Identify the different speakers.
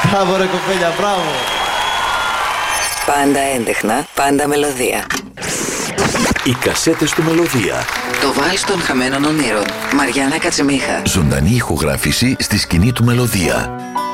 Speaker 1: Μπράβο ρε κοπέλια, μπράβο.
Speaker 2: Πάντα έντεχνα, πάντα μελωδία.
Speaker 3: Οι κασέτες του Μελωδία.
Speaker 2: Το βάλς των χαμένων ονείρων. Μαριάννα Κατσιμίχα.
Speaker 3: Ζωντανή ηχογράφηση στη σκηνή του Μελωδία.